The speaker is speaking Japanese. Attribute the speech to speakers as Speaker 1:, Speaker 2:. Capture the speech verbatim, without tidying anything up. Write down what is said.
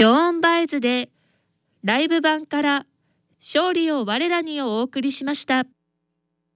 Speaker 1: ジョーン・バイズでライブ版から勝利を我らにをお送りしました。